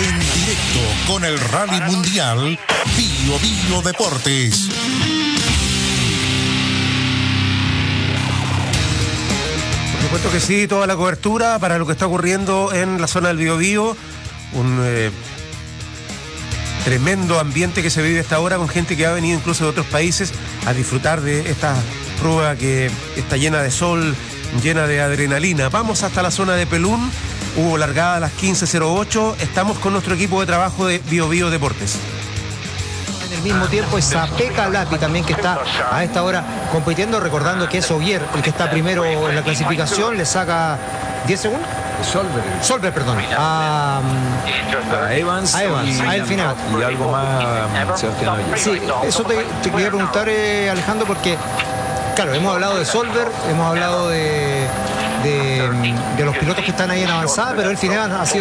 En directo con el Rally Mundial Bio Bio Deportes. Por supuesto que sí, toda la cobertura para lo que está ocurriendo en la zona del Biobío. Un tremendo ambiente que se vive a esta hora con gente que ha venido incluso de otros países a disfrutar de esta prueba que está llena de sol, llena de adrenalina. Vamos hasta la zona de Pelún. Hubo largada a las 15:08. Estamos con nuestro equipo de trabajo de Bio Bio Deportes. En el mismo tiempo es Zapeka Lapi también, que está a esta hora compitiendo, recordando que es Ogier el que está primero en la clasificación, le saca 10 segundos. Solver, perdón. A Evans, a El final. Y algo más, Sebastián Ogier. Sí, eso te quería preguntar, Alejandro, porque, claro, hemos hablado de Solver, hemos hablado de los pilotos que están ahí en avanzada, pero el final ha sido